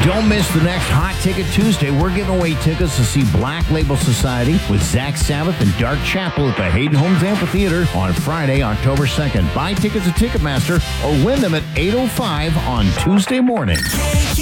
Don't miss the next Hot Ticket Tuesday. We're giving away tickets to see Black Label Society with Zach Sabbath and Dark Chapel at the Hayden Homes Amphitheater on Friday, October 2nd. Buy tickets at Ticketmaster or win them at 8:05 on Tuesday morning.